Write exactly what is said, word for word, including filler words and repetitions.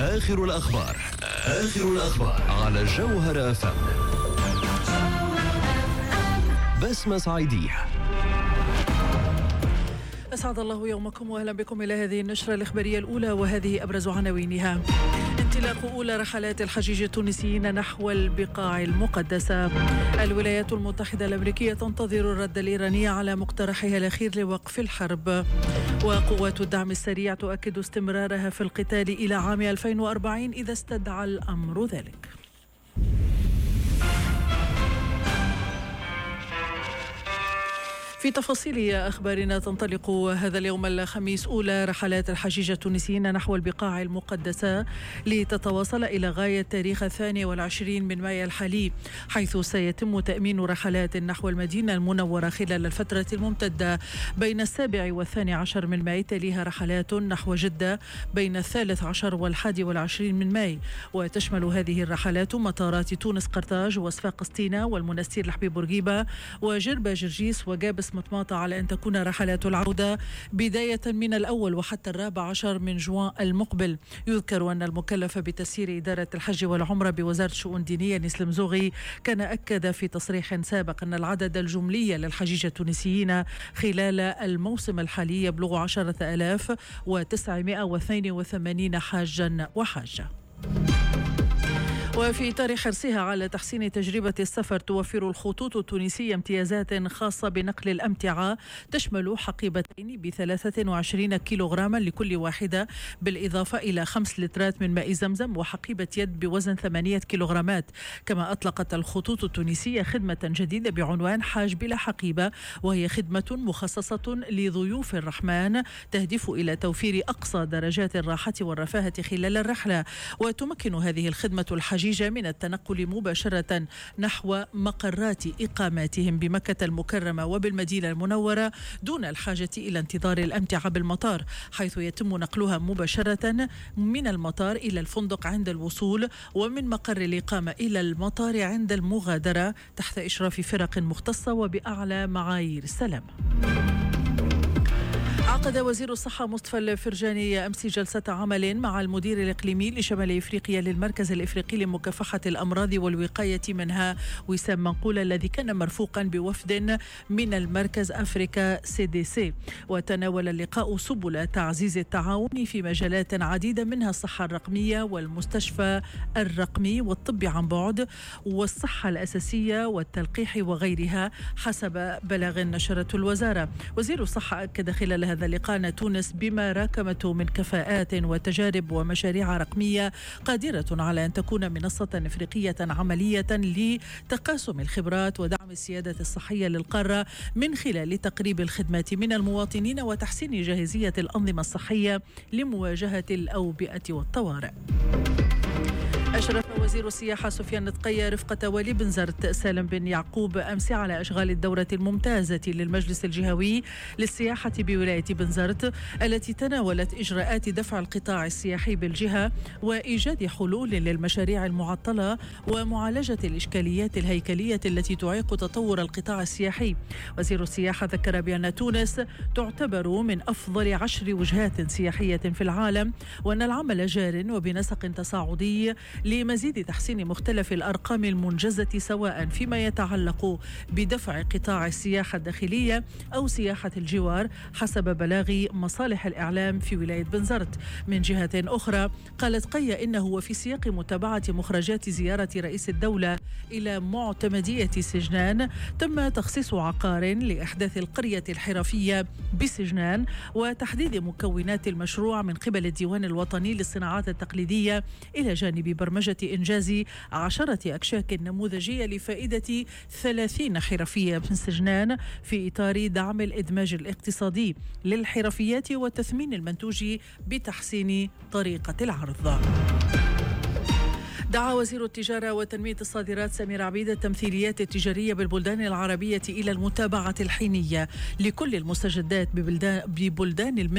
آخر الأخبار آخر الأخبار على جوهر أف أم. بسمة صعيدية. أسعد الله يومكم وأهلا بكم إلى هذه النشرة الإخبارية الأولى، وهذه أبرز عناوينها. انطلاق أولى رحلات الحجيج التونسيين نحو البقاع المقدسة. الولايات المتحدة الأمريكية تنتظر الرد الإيراني على مقترحها الأخير لوقف الحرب. وقوات الدعم السريع تؤكد استمرارها في القتال إلى عام ألفين وأربعين إذا استدعى الأمر ذلك. في تفاصيل أخبارنا، تنطلق هذا اليوم الخميس أولى رحلات الحجيج التونسيين نحو البقاع المقدسة لتتواصل إلى غاية تاريخ الثاني والعشرين من مايو الحالي، حيث سيتم تأمين رحلات نحو المدينة المنورة خلال الفترة الممتدة بين السابع والثاني عشر من ماي. تليها رحلات نحو جدة بين الثالث عشر والحادي والعشرين من ماي. وتشمل هذه الرحلات مطارات تونس قرطاج وصفاق سطينة والمنستير لحبيب بورقيبة وجربة جرجيس وجابس مطماطة، على أن تكون رحلات العودة بداية من الأول وحتى الرابع عشر من جوان المقبل. يذكر أن المكلف بتسيير إدارة الحج والعمرة بوزارة الشؤون دينية نسلم زوغي كان أكد في تصريح سابق أن العدد الجملي للحجيج التونسيين خلال الموسم الحالي يبلغ عشرة آلاف وتسعمائة واثنين وثمانين حاجا وحاجة. وفي إطار حرصها على تحسين تجربة السفر، توفر الخطوط التونسية امتيازات خاصة بنقل الأمتعة تشمل حقيبتين بثلاثة وعشرين كيلوغراما لكل واحدة، بالإضافة إلى خمس لترات من ماء زمزم وحقيبة يد بوزن ثمانية كيلوغرامات. كما أطلقت الخطوط التونسية خدمة جديدة بعنوان حاج بلا حقيبة، وهي خدمة مخصصة لضيوف الرحمن تهدف إلى توفير أقصى درجات الراحة والرفاهة خلال الرحلة. وتمكن هذه الخدمة الحج من التنقل مباشرة نحو مقرات إقاماتهم بمكة المكرمة وبالمدينة المنورة دون الحاجة إلى انتظار الأمتعة بالمطار، حيث يتم نقلها مباشرة من المطار إلى الفندق عند الوصول، ومن مقر الإقامة إلى المطار عند المغادرة، تحت إشراف فرق مختصة وبأعلى معايير السلامة. عقد وزير الصحة مصطفى الفرجاني أمس جلسة عمل مع المدير الإقليمي لشمال إفريقيا للمركز الإفريقي لمكافحة الأمراض والوقاية منها وسام منقول، الذي كان مرفوقا بوفد من المركز أفريكا سي دي سي. وتناول اللقاء سبل تعزيز التعاون في مجالات عديدة، منها الصحة الرقمية والمستشفى الرقمي والطب عن بعد والصحة الأساسية والتلقيح وغيرها، حسب بلاغ نشرته الوزارة. وزير الصحة أكد خلال هذا اللقاء أن تونس بما راكمته من كفاءات وتجارب ومشاريع رقمية قادرة على أن تكون منصة إفريقية عملية لتقاسم الخبرات ودعم السيادة الصحية للقارة من خلال تقريب الخدمات من المواطنين وتحسين جاهزية الأنظمة الصحية لمواجهة الأوبئة والطوارئ. أشرف وزير السياحة سفيان نطقية رفقة والي بنزرت سالم بن يعقوب أمس على أشغال الدورة الممتازة للمجلس الجهوي للسياحة بولاية بنزرت، التي تناولت إجراءات دفع القطاع السياحي بالجهة وإيجاد حلول للمشاريع المعطلة ومعالجة الإشكاليات الهيكلية التي تعيق تطور القطاع السياحي. وزير السياحة ذكر بأن تونس تعتبر من أفضل عشر وجهات سياحية في العالم، وأن العمل جار وبنسق تصاعدي لمزيد تحسين مختلف الأرقام المنجزة، سواء فيما يتعلق بدفع قطاع السياحة الداخلية أو سياحة الجوار، حسب بلاغ مصالح الإعلام في ولاية بنزرت. من جهة أخرى، قالت قية إنه وفي سياق متابعة مخرجات زيارة رئيس الدولة إلى معتمدية سجنان، تم تخصيص عقار لإحداث القرية الحرفية بسجنان وتحديد مكونات المشروع من قبل الديوان الوطني للصناعات التقليدية، إلى جانب برمجة إنجاز عشرة أكشاك نموذجية لفائدة ثلاثين حرفية من سجنان في إطار دعم الإدماج الاقتصادي للحرفيات والتثمين المنتوج بتحسين طريقة العرض. دعا وزير التجارة وتنمية الصادرات سمير عبيد التمثيليات التجارية بالبلدان العربية إلى المتابعة الحينية لكل المستجدات ببلدان, ببلدان